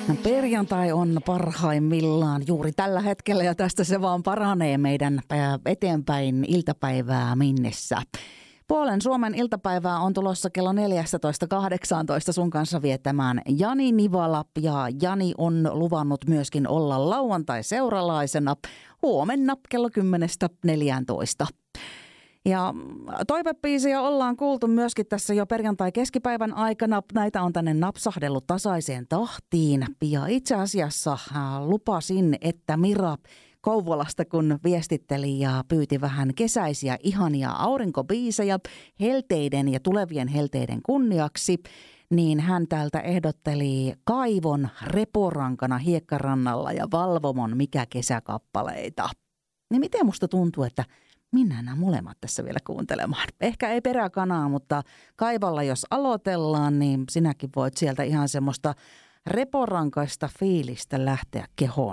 Perjantai on parhaimmillaan juuri tällä hetkellä ja tästä se vaan paranee meidän eteenpäin iltapäivää mennessä. Puolen Suomen iltapäivää on tulossa kello 14.18 sun kanssa viettämään Jani Nivala ja Jani on luvannut myöskin olla lauantai-seuralaisena huomenna kello 10.14. Ja toivebiisiä ollaan kuultu myöskin tässä jo perjantai-keskipäivän aikana. Näitä on tänne napsahdellut tasaiseen tahtiin. Ja itse asiassa lupasin, että Mira Kouvolasta, kun viestitteli ja pyyti vähän kesäisiä ihania aurinkobiisejä helteiden ja tulevien helteiden kunniaksi, niin hän täältä ehdotteli Kaivon Reporankana Hiekkarannalla ja Valvomon Mikä kesäkappaleita. Niin miten musta tuntuu, että mennään nämä molemmat tässä vielä kuuntelemaan. Ehkä ei peräkanaa, mutta Kaivalla jos aloitellaan, niin sinäkin voit sieltä ihan semmoista reporankaista fiilistä lähteä kehoon